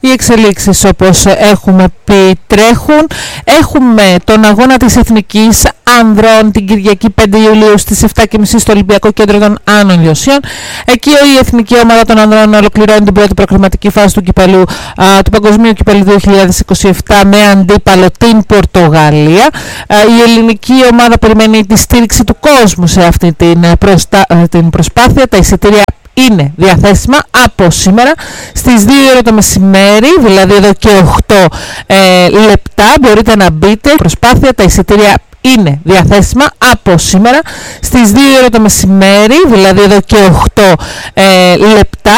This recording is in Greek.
Οι εξελίξεις, όπως έχουμε πει, τρέχουν. Έχουμε τον αγώνα της Εθνικής Ανδρών την Κυριακή 5 Ιουλίου στις 7.30 στο Ολυμπιακό Κέντρο των Άνω Λιωσιών. Εκεί η Εθνική Ομάδα των Ανδρών ολοκληρώνει την πρώτη προκριματική φάση του κυπελού, του Παγκοσμίου Κυπελού 2027 με αντίπαλο την Πορτογαλία. Η ελληνική ομάδα περιμένει τη στήριξη του κόσμου σε αυτή την προσπάθεια. Τα εισιτήρια είναι διαθέσιμα από σήμερα στις 2 ώρα το μεσημέρι, δηλαδή εδώ και 8 λεπτά μπορείτε να μπείτε. Προσπάθεια, τα εισιτήρια είναι διαθέσιμα από σήμερα στις 2 ώρα το μεσημέρι, δηλαδή εδώ και 8 λεπτά